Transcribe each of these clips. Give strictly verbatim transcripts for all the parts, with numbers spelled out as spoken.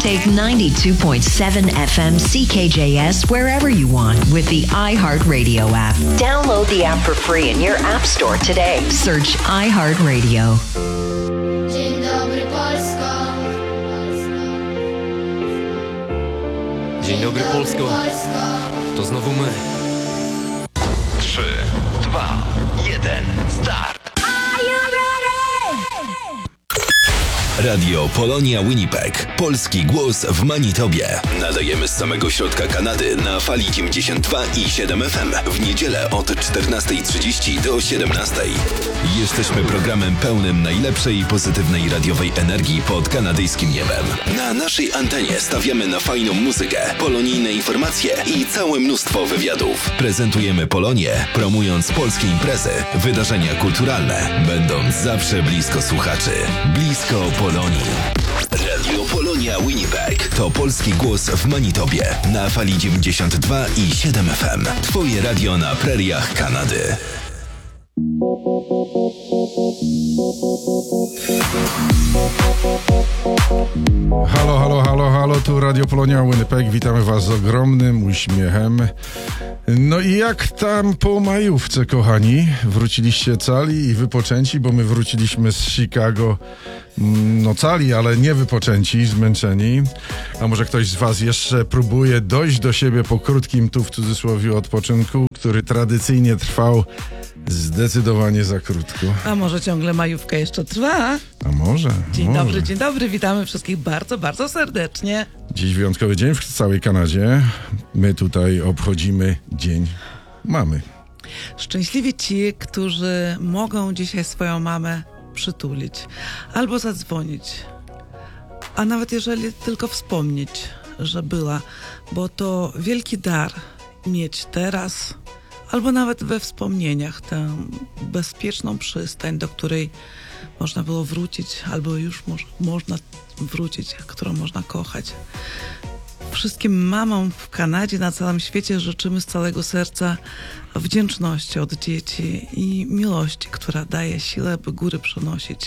Take ninety-two point seven F M C K J S wherever you want with the iHeartRadio app. Download the app for free in your app store today. Search iHeartRadio. Dzień dobry Polsko. Dzień dobry Polsko. To znowu my. trzy, dwa, jeden, start. Radio Polonia Winnipeg. Polski głos w Manitobie. Nadajemy z samego środka Kanady na fali dziewięćdziesiąt dwa i siedem F M. W niedzielę od czternasta trzydzieści do siedemnasta. Jesteśmy programem pełnym najlepszej i pozytywnej radiowej energii pod kanadyjskim niebem. Na naszej antenie stawiamy na fajną muzykę, polonijne informacje i całe mnóstwo wywiadów. Prezentujemy Polonię, promując polskie imprezy, wydarzenia kulturalne, będąc zawsze blisko słuchaczy. Blisko Polonii. Radio Polonia Winnipeg to polski głos w Manitobie na fali dziewięćdziesiąt dwa i siedem F M. Twoje radio na preriach Kanady. Halo, halo, halo, halo, tu Radio Polonia Winnipeg. Witamy was z ogromnym uśmiechem. No i jak tam po majówce, kochani? Wróciliście cali i wypoczęci, bo my wróciliśmy z Chicago, no cali, ale nie wypoczęci, zmęczeni. A może ktoś z was jeszcze próbuje dojść do siebie po krótkim, tu w cudzysłowie, odpoczynku, który tradycyjnie trwał zdecydowanie za krótko. A może ciągle majówka jeszcze trwa? A może. Dzień może. dobry, dzień dobry, witamy wszystkich bardzo, bardzo serdecznie. Dziś wyjątkowy dzień w całej Kanadzie. My tutaj obchodzimy Dzień Mamy. Szczęśliwi ci, którzy mogą dzisiaj swoją mamę przytulić albo zadzwonić, a nawet jeżeli tylko wspomnieć, że była, bo to wielki dar mieć teraz albo nawet we wspomnieniach tę bezpieczną przystań, do której można było wrócić, albo już mo- można wrócić, którą można kochać. Wszystkim mamom w Kanadzie, na całym świecie życzymy z całego serca wdzięczności od dzieci i miłości, która daje siłę, by góry przenosić.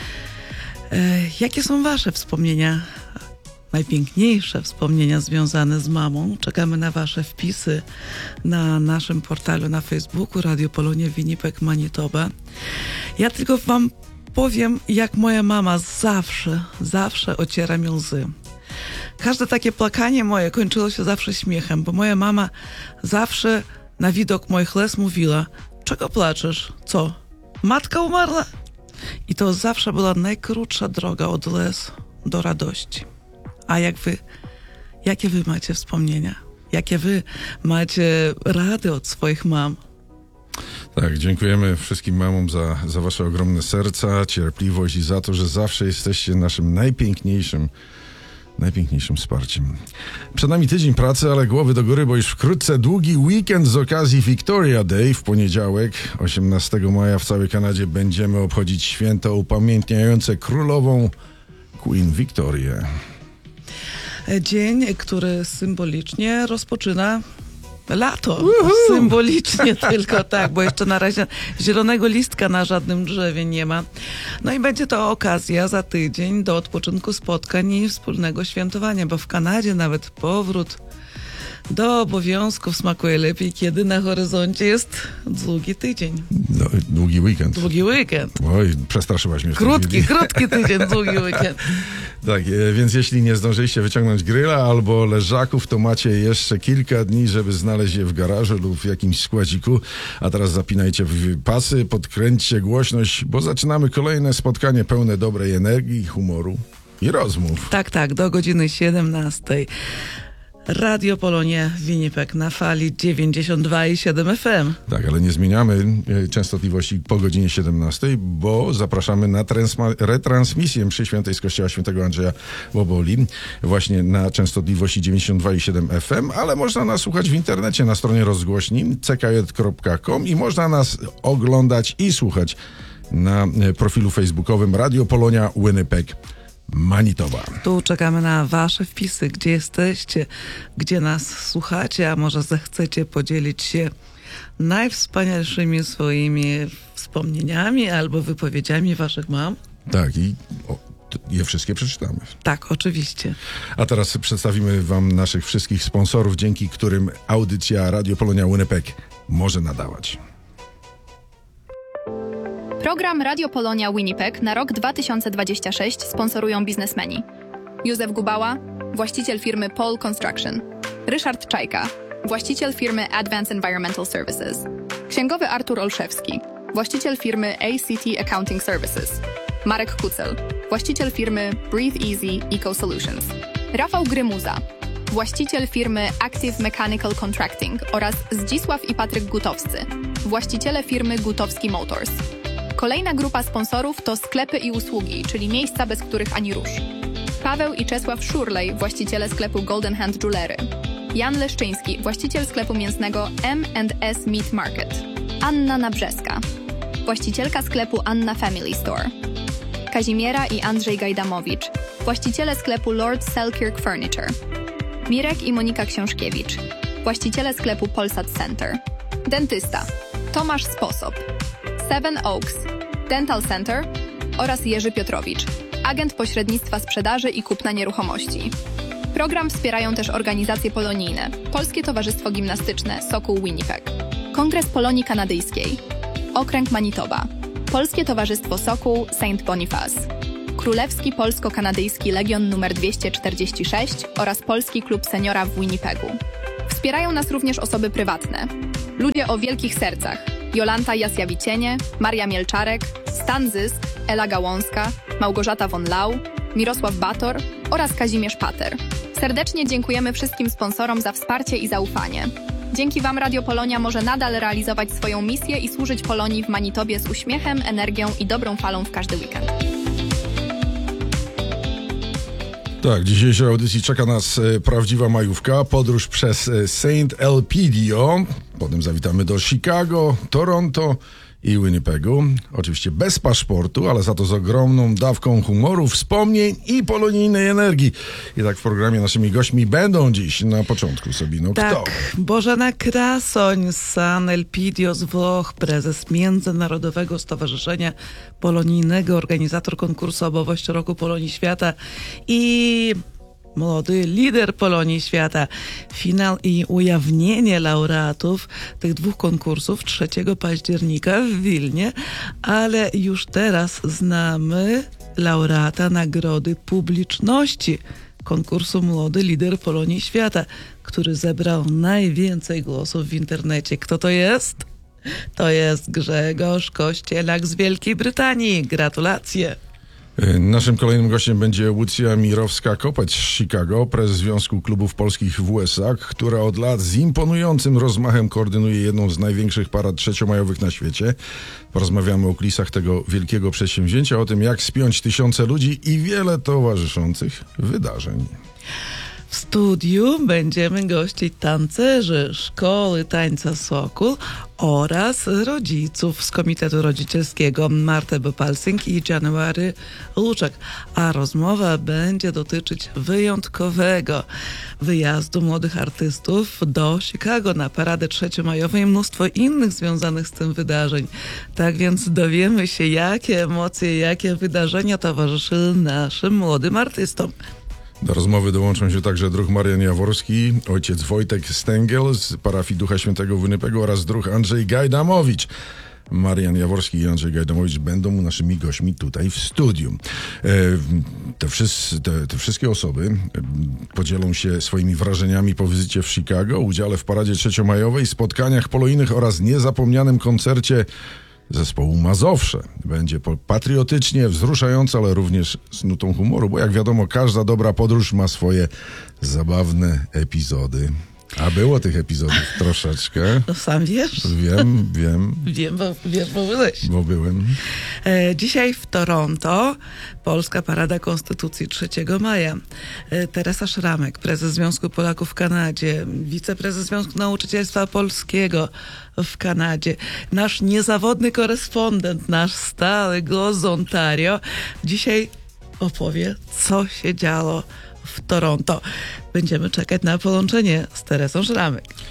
E, jakie są wasze wspomnienia? Najpiękniejsze wspomnienia związane z mamą. Czekamy na wasze wpisy na naszym portalu na Facebooku Radio Polonia Winnipeg Manitoba. Ja tylko wam powiem, jak moja mama zawsze, zawsze ociera mi łzy. Każde takie plakanie moje kończyło się zawsze śmiechem, bo moja mama zawsze na widok moich łez mówiła: czego płaczesz? Co? Matka umarła? I to zawsze była najkrótsza droga od łez do radości. A jak wy, jakie wy macie wspomnienia? Jakie wy macie rady od swoich mam? Tak, dziękujemy wszystkim mamom za, za wasze ogromne serca, cierpliwość i za to, że zawsze jesteście naszym najpiękniejszym, najpiękniejszym wsparciem. Przed nami tydzień pracy, ale głowy do góry, bo już wkrótce długi weekend z okazji Victoria Day. W poniedziałek, osiemnastego maja, w całej Kanadzie będziemy obchodzić święto upamiętniające królową Queen Victorię. Dzień, który symbolicznie rozpoczyna lato. Uhu. Symbolicznie tylko, tak, bo jeszcze na razie zielonego listka na żadnym drzewie nie ma. No i będzie to okazja za tydzień do odpoczynku, spotkań i wspólnego świętowania, bo w Kanadzie nawet powrót do obowiązków smakuje lepiej, kiedy na horyzoncie jest długi tydzień. No, długi weekend. Długi weekend. Oj, przestraszyłaś mnie. Krótki, krótki tydzień, długi weekend. Tak, e, więc jeśli nie zdążyliście wyciągnąć gryla albo leżaków, to macie jeszcze kilka dni, żeby znaleźć je w garażu lub w jakimś składziku. A teraz zapinajcie pasy, podkręćcie głośność, bo zaczynamy kolejne spotkanie pełne dobrej energii, humoru i rozmów. Tak, tak, do godziny siedemnastej. Radio Polonia Winnipeg na fali dziewięćdziesiąt dwa i siedem F M. Tak, ale nie zmieniamy częstotliwości po godzinie siedemnastej, bo zapraszamy na transma- retransmisję mszy świętej z kościoła świętego Andrzeja w Oboli, właśnie na częstotliwości dziewięćdziesiąt dwa i siedem F M, ale można nas słuchać w internecie na stronie rozgłośni c k j kropka com i można nas oglądać i słuchać na profilu facebookowym Radio Polonia Winnipeg Manitoba. Tu czekamy na wasze wpisy, gdzie jesteście, gdzie nas słuchacie, a może zechcecie podzielić się najwspanialszymi swoimi wspomnieniami albo wypowiedziami waszych mam. Tak, i o, t- je wszystkie przeczytamy. Tak, oczywiście. A teraz przedstawimy wam naszych wszystkich sponsorów, dzięki którym audycja Radio Polonia Winnipeg może nadawać. Program Radio Polonia Winnipeg na rok dwa tysiące dwudziesty szósty sponsorują biznesmeni: Józef Gubała, właściciel firmy Pole Construction; Ryszard Czajka, właściciel firmy Advance Environmental Services; księgowy Artur Olszewski, właściciel firmy A C T Accounting Services; Marek Kucel, właściciel firmy Breathe Easy Eco Solutions; Rafał Grymuza, właściciel firmy Active Mechanical Contracting oraz Zdzisław i Patryk Gutowscy, właściciele firmy Gutowski Motors. Kolejna grupa sponsorów to sklepy i usługi, czyli miejsca, bez których ani rusz. Paweł i Czesław Szurlej, właściciele sklepu Golden Hand Jewelry; Jan Leszczyński, właściciel sklepu mięsnego M and S Meat Market; Anna Nabrzeska, właścicielka sklepu Anna Family Store; Kazimiera i Andrzej Gajdamowicz, właściciele sklepu Lord Selkirk Furniture; Mirek i Monika Książkiewicz, właściciele sklepu Polsat Center; dentysta Tomasz Sposob; Seven Oaks Dental Center oraz Jerzy Piotrowicz, agent pośrednictwa sprzedaży i kupna nieruchomości. Program wspierają też organizacje polonijne: Polskie Towarzystwo Gimnastyczne Sokół Winnipeg, Kongres Polonii Kanadyjskiej, Okręg Manitoba, Polskie Towarzystwo Sokół Saint Boniface, Królewski Polsko-Kanadyjski Legion numer dwieście czterdzieści sześć oraz Polski Klub Seniora w Winnipegu. Wspierają nas również osoby prywatne: ludzie o wielkich sercach: Jolanta Jasjawicienie, Maria Mielczarek, Stan Zysk, Ela Gałązka, Małgorzata von Lau, Mirosław Bator oraz Kazimierz Pater. Serdecznie dziękujemy wszystkim sponsorom za wsparcie i zaufanie. Dzięki Wam Radio Polonia może nadal realizować swoją misję i służyć Polonii w Manitobie z uśmiechem, energią i dobrą falą w każdy weekend. Tak, w dzisiejszej audycji czeka nas e, prawdziwa majówka, podróż przez e, Saint Elpidio, potem zawitamy do Chicago, Toronto i Winnipegu. Oczywiście bez paszportu, ale za to z ogromną dawką humoru, wspomnień i polonijnej energii. I tak w programie naszymi gośćmi będą dziś na początku Sabino. Tak, Kto? Bożena Krasoń z San Elpidio z Włoch, prezes Międzynarodowego Stowarzyszenia Polonijnego, organizator konkursu Obowość Roku Polonii Świata i młody lider Polonii Świata. Finał i ujawnienie laureatów tych dwóch konkursów trzeciego października w Wilnie, ale już teraz znamy laureata Nagrody Publiczności konkursu Młody Lider Polonii Świata, który zebrał najwięcej głosów w internecie. Kto to jest? To jest Grzegorz Kościelak z Wielkiej Brytanii. Gratulacje! Naszym kolejnym gościem będzie Łucja Mirowska-Kopeć z Chicago, prezes Związku Klubów Polskich w U S A, która od lat z imponującym rozmachem koordynuje jedną z największych parad trzeciomajowych na świecie. Porozmawiamy o kulisach tego wielkiego przedsięwzięcia, o tym, jak spiąć tysiące ludzi i wiele towarzyszących wydarzeń. W studiu będziemy gościć tancerzy Szkoły Tańca Sokół oraz rodziców z Komitetu Rodzicielskiego Martę Bopalsing i January Luczek. A rozmowa będzie dotyczyć wyjątkowego wyjazdu młodych artystów do Chicago na paradę trzeciomajową i mnóstwo innych związanych z tym wydarzeń. Tak więc dowiemy się, jakie emocje, jakie wydarzenia towarzyszyły naszym młodym artystom. Do rozmowy dołączą się także druh Marian Jaworski, ojciec Wojtek Stęgiel z parafii Ducha Świętego w Winnipegu oraz druh Andrzej Gajdamowicz. Marian Jaworski i Andrzej Gajdamowicz będą naszymi gośćmi tutaj w studiu. E, te, wszyscy, te, te wszystkie osoby podzielą się swoimi wrażeniami po wizycie w Chicago, udziale w paradzie trzeciomajowej, spotkaniach polonijnych oraz niezapomnianym koncercie zespołu Mazowsze. Będzie patriotycznie, wzruszająco, ale również z nutą humoru, bo jak wiadomo, każda dobra podróż ma swoje zabawne epizody. A było tych epizodów troszeczkę. No sam wiesz? Wiem, wiem. Wiem, bo, wiesz, bo byłeś. Bo byłem. E, dzisiaj w Toronto Polska Parada Konstytucji trzeciego maja. E, Teresa Szramek, prezes Związku Polaków w Kanadzie, wiceprezes Związku Nauczycielstwa Polskiego w Kanadzie, nasz niezawodny korespondent, nasz stały głos z Ontario, dzisiaj opowie, co się działo w Toronto. Będziemy czekać na połączenie z Teresą Szramek.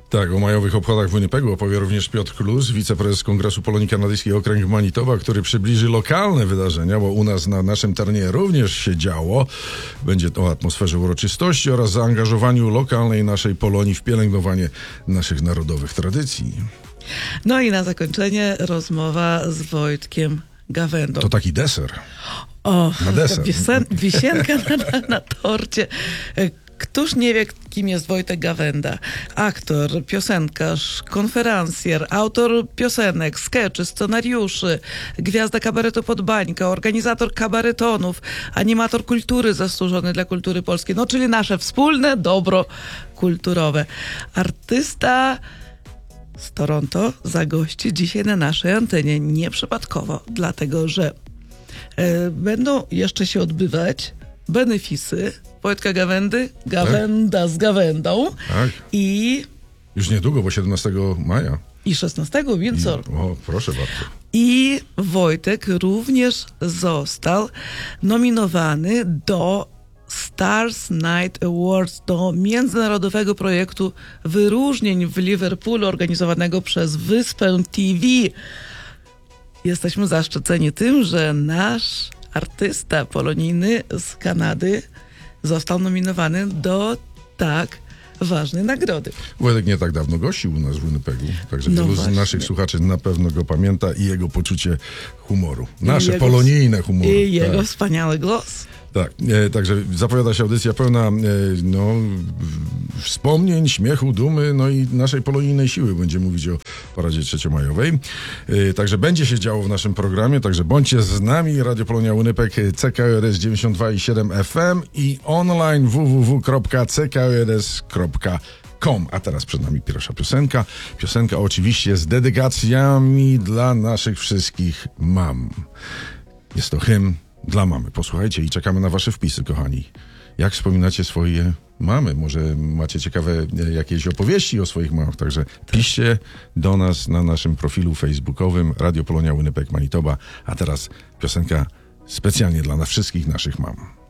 Tak, o majowych obchodach w Winnipegu opowie również Piotr Klus, wiceprezes Kongresu Polonii Kanadyjskiej Okręg Manitoba, który przybliży lokalne wydarzenia, bo u nas na naszym terenie również się działo. Będzie to o atmosferze uroczystości oraz zaangażowaniu lokalnej naszej Polonii w pielęgnowanie naszych narodowych tradycji. No i na zakończenie rozmowa z Wojtkiem Gawendą. To taki deser. O, na deser. Wisen, wisienka na, na, na torcie. Któż nie wie, kim jest Wojtek Gawenda? Aktor, piosenkarz, konferencjer, autor piosenek, skeczy, scenariuszy, gwiazda kabaretu Podbańka, organizator kabaretonów, animator kultury zasłużony dla kultury polskiej, no czyli nasze wspólne dobro kulturowe. Artysta z Toronto zagości dzisiaj na naszej antenie nieprzypadkowo, dlatego że e, będą jeszcze się odbywać benefisy Wojtka Gawendy, Gawenda tak? z Gawendą tak. i już niedługo, bo siedemnastego maja i szesnastego Windsor. I, o, proszę bardzo. I Wojtek również został nominowany do Stars Night Awards, do międzynarodowego projektu wyróżnień w Liverpoolu organizowanego przez Wyspę T V. Jesteśmy zaszczyceni tym, że nasz artysta polonijny z Kanady został nominowany do tak ważnej nagrody. Wojtek nie tak dawno gościł u nas w Winnipegu, także no wielu właśnie. z naszych słuchaczy na pewno go pamięta i jego poczucie humoru. Nasze jego, polonijne humoru. I jego tak. wspaniały głos. Tak, e, także zapowiada się audycja pełna e, no, wspomnień, śmiechu, dumy, no i naszej polonijnej siły. Będzie mówić o paradzie trzeciomajowej. E, także będzie się działo w naszym programie, także bądźcie z nami. Radio Polonia Winnipeg, C K O R S dziewięćdziesiąt dwa i siedem F M i online w w w kropka c k o r s kropka com. A teraz przed nami pierwsza piosenka. Piosenka oczywiście z dedykacjami dla naszych wszystkich mam. Jest to hymn dla mamy. Posłuchajcie i czekamy na wasze wpisy, kochani. Jak wspominacie swoje mamy? Może macie ciekawe jakieś opowieści o swoich mamach, także piszcie do nas na naszym profilu facebookowym Radio Polonia Winnipeg Manitoba. A teraz piosenka specjalnie dla nas wszystkich naszych mam.